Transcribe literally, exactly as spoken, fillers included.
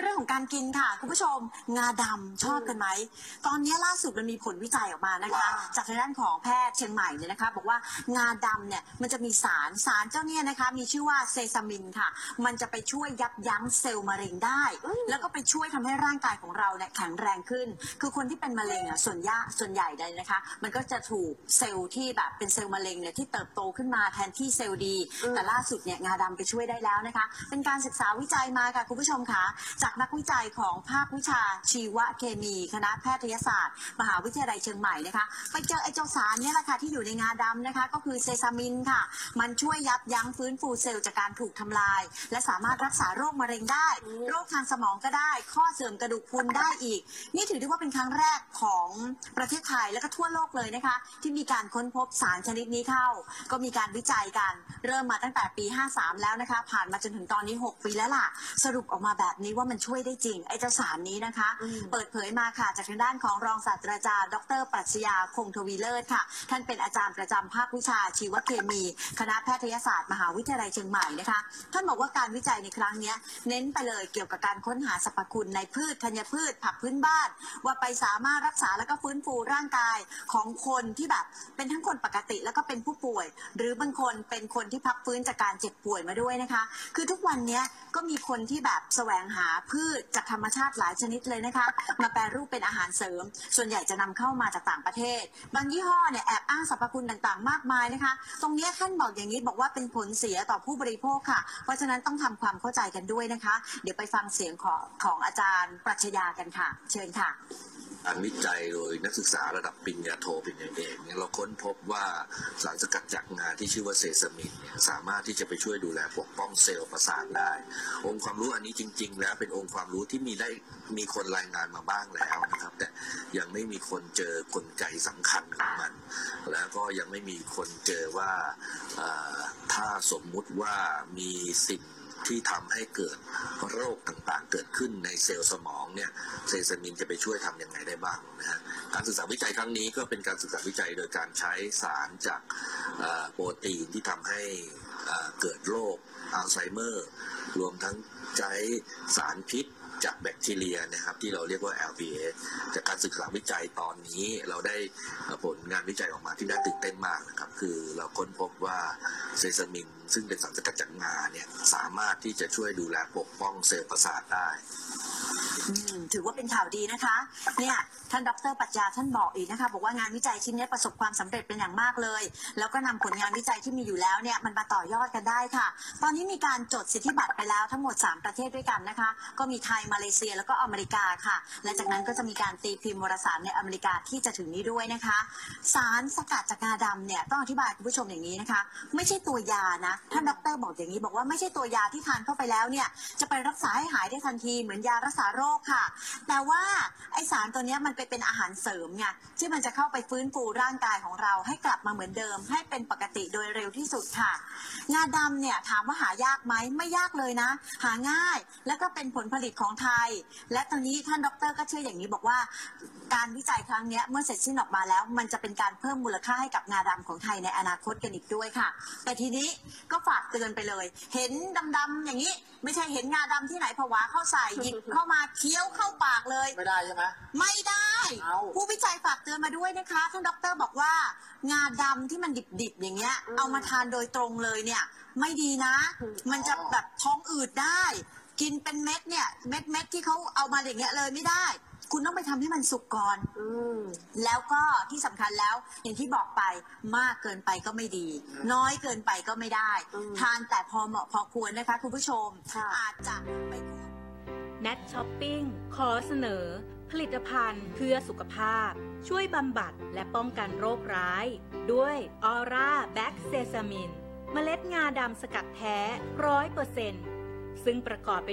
เรื่องของการกินค่ะคุณผู้ชมงาดำชอบกันไหมตอนนี้ล่าสุดมันมีผลวิจัยออกมานะคะจากทางด้านของแพทย์เชียงใหม่เนี่ยนะคะบอกว่างาดำเนี่ยมันจะมีสารสารเจ้าเนี่ยนะคะมีชื่อว่าเซซามินค่ะมันจะไปช่วยยับยั้งเซลล์มะเร็งได้แล้วก็ไปช่วยทำให้ร่างกายของเราเนี่ยแข็งแรงขึ้นคือคนที่เป็นมะเร็งอ่ะส่วนยาส่วนใหญ่เลยนะคะมันก็จะถูกเซลล์ที่แบบเป็นเซลล์มะเร็งเนี่ยที่เติบโตขึ้นมาแทนที่เซลล์ดีแต่ล่าสุดเนี่ยงาดำไปช่วยได้แล้วนะคะเป็นการศึกษาวิจัยมาค่ะคุณผู้ชมค่ะจากนักวิจัยของภาควิชาชีวเคมีคณะแพทยศาสตร์มหาวิทยาลัยเชียงใหม่นะคะไปเจอไอ้เจ้าสารเนี่ยแหละค่ะที่อยู่ในงาดำนะคะก็คือเซซามินค่ะมันช่วยยับยั้งฟื้นฟูเซลล์จากการถูกทำลายและสามารถรักษาโรคมะเร็งได้โรคทางสมองก็ได้ข้อเสื่อมกระดูกพรุนได้อีกนี่ถือได้ว่าเป็นครั้งแรกของประเทศไทยและก็ทั่วโลกเลยนะคะที่มีการค้นพบสารชนิดนี้เข้าก็มีการวิจัยกันเริ่มมาตั้งแต่ปีห้าสามแล้วนะคะผ่านมาจนถึงตอนนี้หกปีแล้วล่ะสรุปออกมาแบบนี้ว่ามันช่วยได้จริงไอ้เจ้าสารนี้นะคะเปิดเผยมาค่ะจากทางด้านของรองศาสตราจารย์ดร.ปรัชญาคงทวีเลิศค่ะท่านเป็นอาจารย์ประจำภาควิชาชีวเคมีคณะแพทยศาสตร์มหาวิทยาลัยเชียงใหม่นะคะท่านบอกว่าการวิจัยในครั้งนี้เน้นไปเลยเกี่ยวกับการค้นหาสรรพคุณในพืชธัญพืชผักพื้นบ้านว่าไปสามารถรักษาและก็ฟื้นฟูร่างกายของคนที่แบบเป็นทั้งคนปกติแล้วก็เป็นผู้ป่วยหรือบางคนเป็นคนที่พักฟื้นจากการเจ็บป่วยมาด้วยนะคะคือทุกวันนี้ก็มีคนที่แบบแสวงหาพืชจากธรรมชาติหลายชนิดเลยนะคะมาแปรรูปเป็นอาหารเสริมส่วนใหญ่จะนำเข้ามาจากต่างประเทศบางยี่ห้อเนี่ยแอบอ้างสรรพคุณต่างๆมากมายนะคะตรงนี้ท่านบอกอย่างนี้บอกว่าเป็นผลเสียต่อผู้บริโภคค่ะเพราะฉะนั้นต้องทำความเข้าใจกันด้วยนะคะเดี๋ยวไปฟังเสียงของของอาจารย์ปรัชญากันค่ะเชิญค่ะการวิจัยโดยนักศึกษาระดับปริญญาโทปริญญาเอกเนี่ยเราค้นพบว่าสารสกัดจากงาที่ชื่อว่าเซซามินเนี่ยสามารถที่จะไปช่วยดูแลปกป้องเซลล์ประสาทได้องค์ความรู้อันนี้จริงๆแล้วเป็นองค์ความรู้ที่มีได้มีคนรายงานมาบ้างแล้วนะครับแต่ยังไม่มีคนเจอกลไกสำคัญของมันแล้วก็ยังไม่มีคนเจอว่าถ้าสมมุติว่ามีสิ่งที่ทำให้เกิดโรคต่างๆเกิดขึ้นในเซลล์สมองเนี่ยเซซามินจะไปช่วยทำยังไงได้บ้างนะฮะการศึกษาวิจัยครั้งนี้ก็เป็นการศึกษาวิจัยโดยการใช้สารจากโปรตีนที่ทำให้เกิดโรคอัลไซเมอร์รวมทั้งใช้สารพิษจากแบคทีเรียนะครับที่เราเรียกว่า แอล พี เอ จากการศึกษาวิจัยตอนนี้เราได้ผลงานวิจัยออกมาที่น่าตื่นเต้นมากนะครับคือเราค้นพบว่าเซซามินซึ่งเป็นสารสกัดจากงาเนี่ยสามารถที่จะช่วยดูแลปกป้องเซลล์ประสาทได้ถือว่าเป็นข่าวดีนะคะเนี่ยท่านดร.ปรัชญาท่านบอกอีกนะคะบอกว่างานวิจัยชิ้นนี้ประสบความสำเร็จเป็นอย่างมากเลยแล้วก็นำผลงานวิจัยที่มีอยู่แล้วเนี่ยมันมาต่อยอดกันได้ค่ะตอนนี้มีการจดสิทธิบัตรไปแล้วทั้งหมดสามประเทศด้วยกันนะคะก็มีไทยมาเลเซียแล้วก็อเมริกาค่ะและจากนั้นก็จะมีการตีพิมพ์วารสารในอเมริกาที่จะถึงนี้ด้วยนะคะสารสกัดจากงาดำเนี่ยต้องอธิบายคุณผู้ชมอย่างนี้นะคะไม่ใช่ตัวยานะท่านดร.บอกอย่างนี้บอกว่าไม่ใช่ตัวยาที่ทานเข้าไปแล้วเนี่ยจะไปรักษาให้หายได้ทันทีเหมือนยารักษาโรคค่ะแต่ว่าไอสารตัวนี้มันไปเป็นอาหารเสริมไงที่มันจะเข้าไปฟื้นฟูร่างกายของเราให้กลับมาเหมือนเดิมให้เป็นปกติโดยเร็วที่สุดค่ะงาดำเนี่ยถามว่าหายากไหมไม่ยากเลยนะหาง่ายแล้วก็เป็นผลผลิตของไทยและตอนนี้ท่านดร.ก็เชื่ออย่างนี้บอกว่าการวิจัยครั้งนี้เมื่อเสร็จสิ้นออกมาแล้วมันจะเป็นการเพิ่มมูลค่าให้กับงาดำของไทยในอนาคตกันอีกด้วยค่ะแต่ทีนี้ก็ฝากเตือนไปเลยเห็นดำๆอย่างนี้ไม่ใช่เห็นงาดำที่ไหนผวาเข้าใส่หยิบเข้ามาเคี้ยวเข้าปากเลยไม่ได้ใช่ไหมไม่ได้ผู้วิจัยฝากเตือนมาด้วยนะคะท่านดร.บอกว่างาดำที่มันดิบๆอย่างเงี้ยเอามาทานโดยตรงเลยเนี่ยไม่ดีนะมันจะแบบท้องอืดได้กินเป็นเม็ดเนี่ยเม็ดเม็ดที่เขาเอามาอย่างเงี้ยเลยไม่ได้คุณต้องไปทำให้มันสุกก่อนแล้วก็ที่สำคัญแล้วอย่างที่บอกไปมากเกินไปก็ไม่ดีน้อยเกินไปก็ไม่ได้ทานแต่พอเหมาะพอควรนะคะคุณผู้ชมอาจจะไปแนทช้อปปิ้งขอเสนอผลิตภัณฑ์เพื่อสุขภาพช่วยบำบัดและป้องกันโรคร้ายด้วยออร่าแบ็กเซซามินเมล็ดงาดำสกัดแท้ร้อยเปอร์เซ็นต์ซึ่งประกอบไป